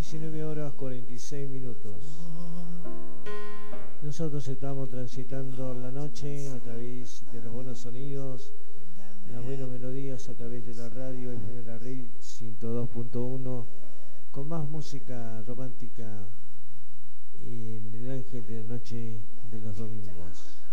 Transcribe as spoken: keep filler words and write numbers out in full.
diecinueve horas cuarenta y seis minutos. Nosotros estamos transitando la noche a través de los buenos sonidos, las buenas melodías a través de la radio F M La Red ciento dos punto uno, con más música romántica en el ángel de la noche de los domingos.